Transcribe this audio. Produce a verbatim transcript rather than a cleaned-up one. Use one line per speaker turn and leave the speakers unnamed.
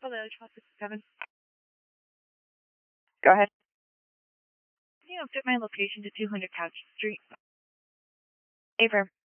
Hello, twelve sixty-seven.
Go ahead.
Can you update my location to two hundred Couch Street?
Affirm.